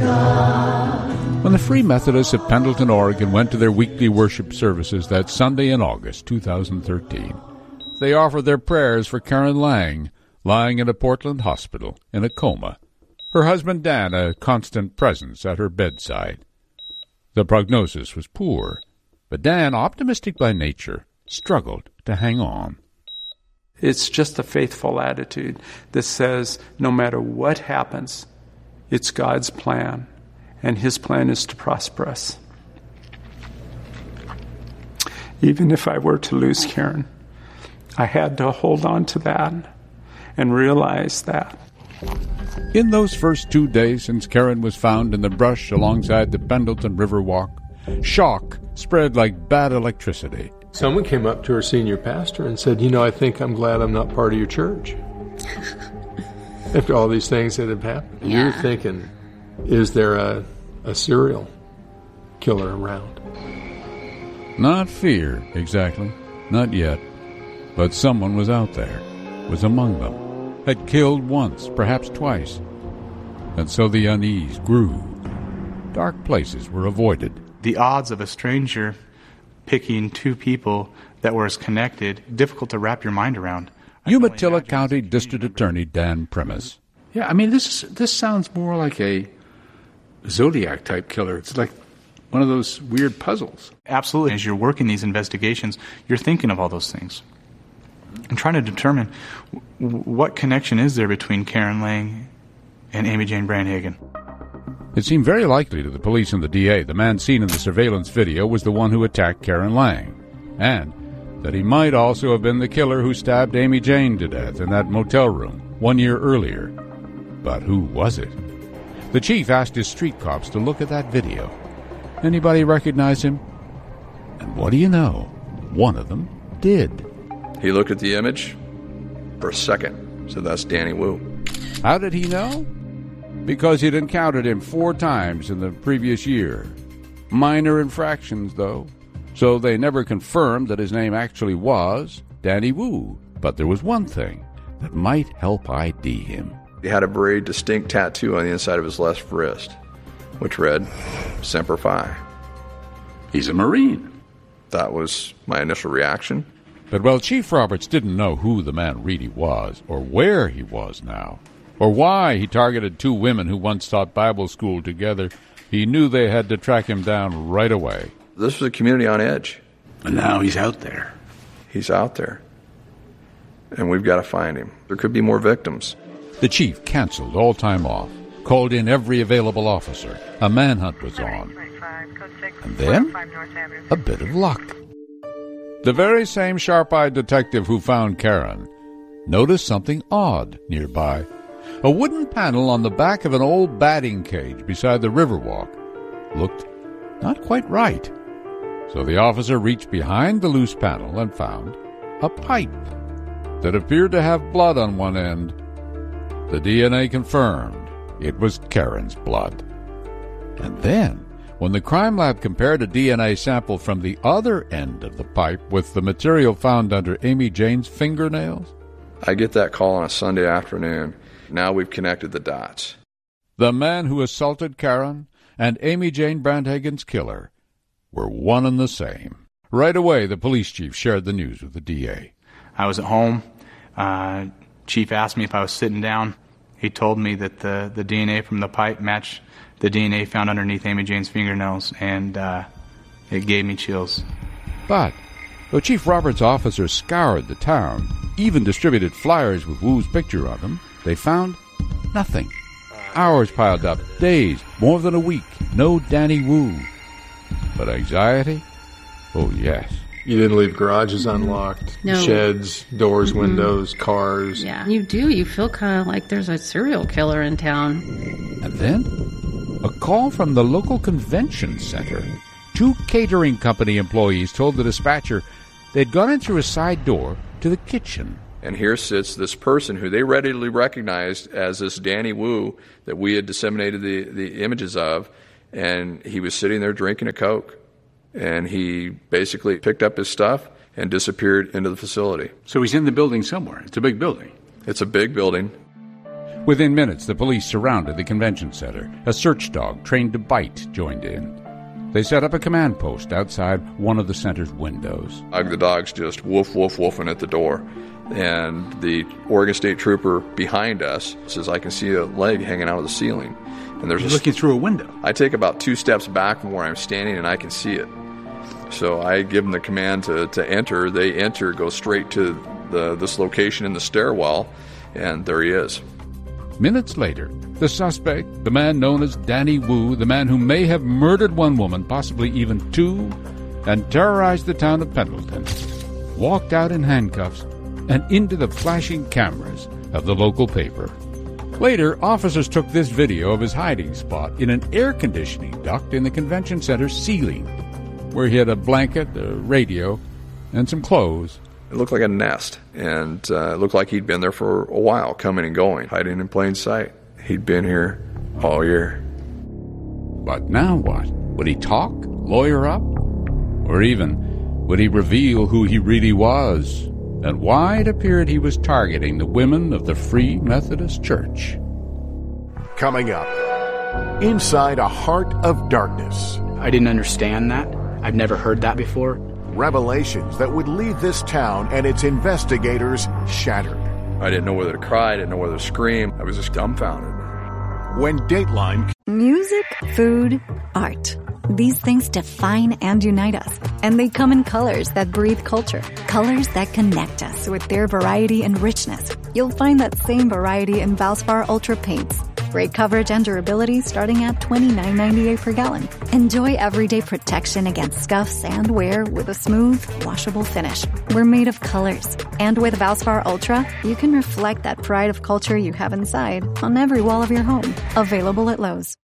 God. When the Free Methodists of Pendleton, Oregon went to their weekly worship services that Sunday in August 2013, they offered their prayers for Karen Lang, lying in a Portland hospital in a coma. Her husband Dan a constant presence at her bedside. The prognosis was poor, but Dan, optimistic by nature, struggled to hang on. It's just a faithful attitude that says no matter what happens, it's God's plan, and His plan is to prosper us. Even if I were to lose Karen, I had to hold on to that and realize that. In those first 2 days since Karen was found in the brush alongside the Pendleton Riverwalk, shock spread like bad electricity. Someone came up to our senior pastor and said, I think I'm glad I'm not part of your church. After all these things that have happened. Yeah. You're thinking, is there a serial killer around? Not fear, exactly. Not yet. But someone was out there, was among them. Had killed once, perhaps twice. And so the unease grew. Dark places were avoided. The odds of a stranger picking two people that were as connected, difficult to wrap your mind around. Umatilla County District Attorney Dan Primus. Yeah, I mean, this sounds more like a Zodiac-type killer. It's like one of those weird puzzles. Absolutely. As you're working these investigations, you're thinking of all those things and trying to determine what connection is there between Karen Lang and Amy Jane Brandhagen. It seemed very likely to the police and the DA the man seen in the surveillance video was the one who attacked Karen Lang, and that he might also have been the killer who stabbed Amy Jane to death in that motel room 1 year earlier. But who was it? The chief asked his street cops to look at that video. Anybody recognize him? And what do you know? One of them did. He looked at the image for a second, said that's Danny Wu. How did he know? Because he'd encountered him 4 times in the previous year. Minor infractions, though. So they never confirmed that his name actually was Danny Wu. But there was one thing that might help ID him. He had a very distinct tattoo on the inside of his left wrist, which read, Semper Fi. He's a Marine. That was my initial reaction. But while Chief Roberts didn't know who the man really was, or where he was now, or why he targeted 2 women who once taught Bible school together, he knew they had to track him down right away. This was a community on edge. And now he's out there. He's out there. And we've got to find him. There could be more victims. The chief canceled all time off, called in every available officer. A manhunt was on. And then, a bit of luck. The very same sharp-eyed detective who found Karen noticed something odd nearby. A wooden panel on the back of an old batting cage beside the Riverwalk looked not quite right. So the officer reached behind the loose panel and found a pipe that appeared to have blood on one end. The DNA confirmed it was Karen's blood. And then, when the crime lab compared a DNA sample from the other end of the pipe with the material found under Amy Jane's fingernails, I get that call on a Sunday afternoon. Now we've connected the dots. The man who assaulted Karen and Amy Jane Brandhagen's killer were one and the same. Right away, the police chief shared the news with the DA. I was at home. Chief asked me if I was sitting down. He told me that the DNA from the pipe matched the DNA found underneath Amy Jane's fingernails, and it gave me chills. But though Chief Roberts' officers scoured the town, even distributed flyers with Wu's picture on them, they found nothing. Hours piled up, days, more than a week, no Danny Wu. But anxiety? Oh, yes. You didn't leave garages unlocked, No. sheds, doors, windows, cars. Yeah, you do. You feel kind of like there's a serial killer in town. And then, a call from the local convention center. 2 catering company employees told the dispatcher they'd gone in through a side door to the kitchen. And here sits this person who they readily recognized as this Danny Wu that we had disseminated the images of, and he was sitting there drinking a Coke. And he basically picked up his stuff and disappeared into the facility. So he's in the building somewhere. It's a big building. It's a big building. Within minutes, the police surrounded the convention center. A search dog trained to bite joined in. They set up a command post outside one of the center's windows. The dog's just woof, woof, woofing at the door. And the Oregon State Trooper behind us says, I can see a leg hanging out of the ceiling. And there's looking through a window. I take about 2 steps back from where I'm standing, and I can see it. So I give them the command to enter. They enter, go straight to this location in the stairwell, and there he is. Minutes later, the suspect, the man known as Danny Wu, the man who may have murdered one woman, possibly even 2, and terrorized the town of Pendleton, walked out in handcuffs and into the flashing cameras of the local paper. Later, officers took this video of his hiding spot in an air conditioning duct in the convention center ceiling, where he had a blanket, a radio, and some clothes. It looked like a nest, and it looked like he'd been there for a while, coming and going, hiding in plain sight. He'd been here all year. But now what? Would he talk, lawyer up? Or even, would he reveal who he really was, and why it appeared he was targeting the women of the Free Methodist Church? Coming up, inside a heart of darkness. I didn't understand that. I've never heard that before. Revelations that would leave this town and its investigators shattered. I didn't know whether to cry, I didn't know whether to scream. I was just dumbfounded. When Dateline... Music, food, art. These things define and unite us. And they come in colors that breathe culture. Colors that connect us with their variety and richness. You'll find that same variety in Valspar Ultra paints. Great coverage and durability starting at $29.98 per gallon. Enjoy everyday protection against scuffs and wear with a smooth, washable finish. We're made of colors. And with Valspar Ultra, you can reflect that pride of culture you have inside on every wall of your home. Available at Lowe's.